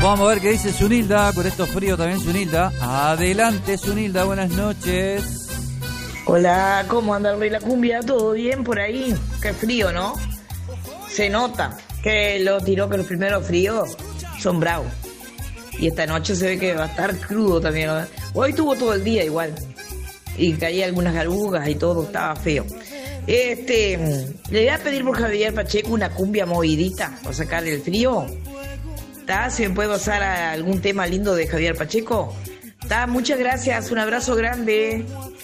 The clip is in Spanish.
Vamos a ver qué dice Zunilda, con estos fríos también Zunilda. Adelante Zunilda, buenas noches. Hola, ¿cómo anda el Rey La Cumbia? ¿Todo bien por ahí? Qué frío, ¿no? Se nota que lo tiró, que los primeros fríos son bravos. Y esta noche se ve que va a estar crudo también, ¿no? Hoy tuvo todo el día igual. Y caía algunas garbugas y todo, estaba feo. Le voy a pedir por Javier Pacheco una cumbia movidita para sacarle el frío. ¿Está? Si me puede pasar a algún tema lindo de Javier Pacheco. ¿Está? Muchas gracias, un abrazo grande.